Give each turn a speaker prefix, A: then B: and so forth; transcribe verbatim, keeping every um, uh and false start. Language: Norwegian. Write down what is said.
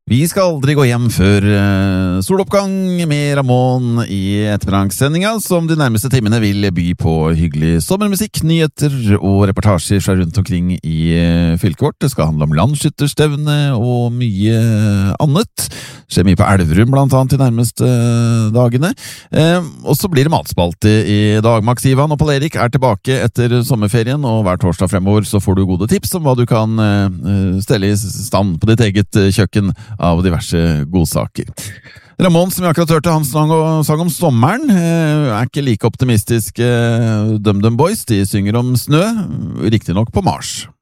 A: Vi skal aldri gå hjem før uh, soloppgang med Ramón i ettermiddagssendinga, som de nærmeste timene vil by på hyggelig sommermusikk, nyheter og reportasjer fra rundt omkring i uh, fylket vårt. Det skal handle om landskytterstevne og mye annet. Det skjer mye på Elverum blant annet de nærmeste uh, dagene. Uh, og så blir det matspalte i dag. Max Ivan og Pål Erik er tilbake etter sommerferien, og hver torsdag fremover så får du gode tips om hva du kan uh, stelle i stand på ditt eget uh, kjøkken av diverse godsaker. Ramón, som jeg akkurat hørte, han sang, sang om sommeren, er ikke like optimistiske DumDum Boys. De synger om snø, riktig nok på Mars.